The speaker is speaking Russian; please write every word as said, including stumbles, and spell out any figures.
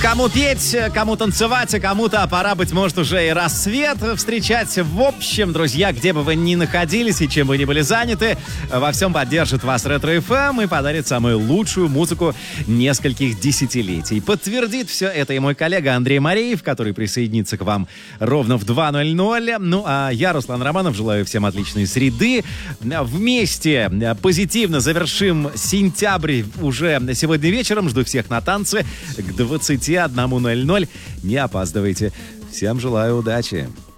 Кому петь, кому танцевать, а кому-то пора, быть может, уже и рассвет встречать. В общем, друзья, где бы вы ни находились и чем бы ни были заняты, во всем поддержит вас Ретро-эф эм и подарит самую лучшую музыку нескольких десятилетий. Подтвердит все это и мой коллега Андрей Мареев, который присоединится к вам ровно в два ноль ноль. Ну, а я, Руслан Романов, желаю всем отличной среды. Вместе позитивно завершим сентябрь уже сегодня вечером. Жду всех на танцы к двадцати одному ноль ноль. Не опаздывайте. Всем желаю удачи.